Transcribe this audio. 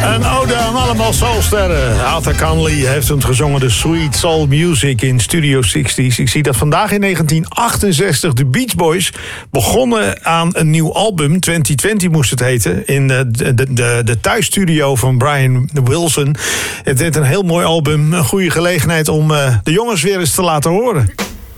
Een ode aan allemaal soulsterren. Arthur Conley heeft hem gezongen de Sweet Soul Music in Studio 60's. Ik zie dat vandaag in 1968 de Beach Boys begonnen aan een nieuw album. 2020 moest het heten. In de thuisstudio van Brian Wilson. Het is een heel mooi album. Een goede gelegenheid om de jongens weer eens te laten horen.